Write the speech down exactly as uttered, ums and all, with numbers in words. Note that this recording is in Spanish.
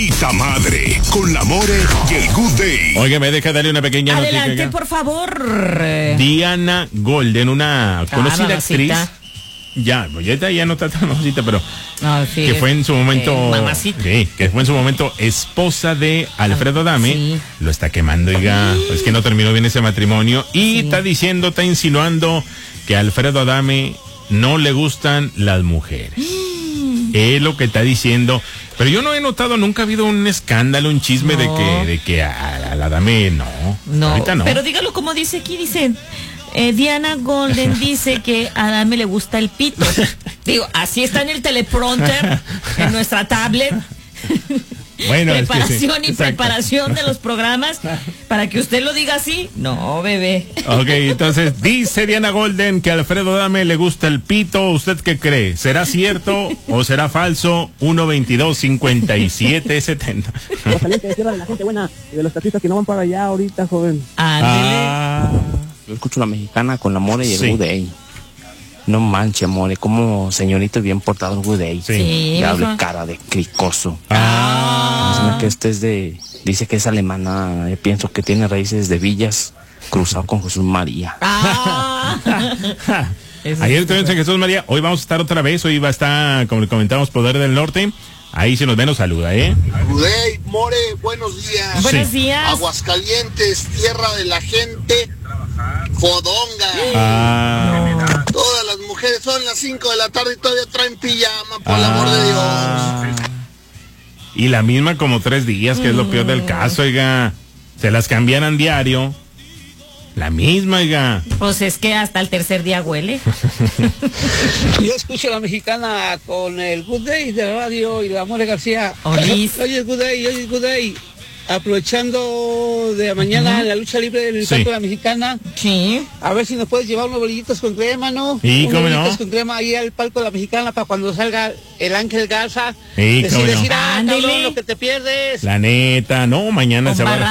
Ita Madre, con la More y el Good Day. Oiga, me deja darle una pequeña Adelante, noticia. por favor. Diana Golden, una conocida Ah, actriz. Ya, ya, ya no está tan mamacita, pero no, sí, que fue en su momento, eh, mamacita. sí, que fue en su momento esposa de Alfredo Adame, sí. Lo está quemando, oiga, es que no terminó bien ese matrimonio y Sí. está diciendo, está insinuando que a Alfredo Adame no le gustan las mujeres. Mm. Es lo que está diciendo, pero yo no he notado, nunca ha habido un escándalo, un chisme No. de que, de que a, a la Adame no, No, ahorita no. pero dígalo como dice aquí, dice. Eh, Diana Golden dice que a Adame le gusta el pito. Digo, así está en el teleprompter, en nuestra tablet. Bueno, es que preparación sí, y exacto. preparación de los programas para que usted lo diga así. No, bebé. Ok, entonces dice Diana Golden que a Alfredo Adame le gusta el pito. ¿Usted qué cree? ¿Será cierto o será falso? uno veintidós cincuenta y siete setenta. Los salientes de tierra de la gente buena y de los taxistas que no van para allá ahorita, joven. Ándele. Ah, Yo escucho la mexicana con la More y el Sí. Good Day. No manche, More, como señorito bien portado el Good Day. Sí. Sí, Diable mijo. cara de cricoso. ah. Dicen que este es de, dice que es alemana, yo pienso que tiene raíces de Villas, cruzado con Jesús María. Ah. Eso Ayer sí estuvimos fue. en Jesús María, hoy vamos a estar otra vez, hoy va a estar, como le comentamos, Poder del Norte. Ahí si nos ven, nos saluda, ¿eh? Hey, More, buenos días. Buenos Sí. días. Aguascalientes, tierra de la gente fodonga. Ah, Todas las mujeres son las cinco de la tarde y todavía traen pijama, por el Ah. amor de Dios. y la misma como tres días, que es lo peor del caso, oiga. Se las cambiaran diario. La misma, oiga. Pues es que hasta el tercer día huele. Yo escucho a la mexicana con el Good Day de la radio y la More García. Olis. Oye, Good Day, oye, Good Day. Aprovechando de mañana Ujú. la lucha libre del Sí. canto de la mexicana, Sí. a ver si nos puedes llevar unos bolillitos con crema, ¿no? Sí, unos cómo no. bolillitos con crema ahí al palco de la mexicana para cuando salga el Ángel Garza. Sí, decir, cómo no. decir, ah, Ándele. cabrón, lo que te pierdes. La neta, no, mañana Con se va a barra-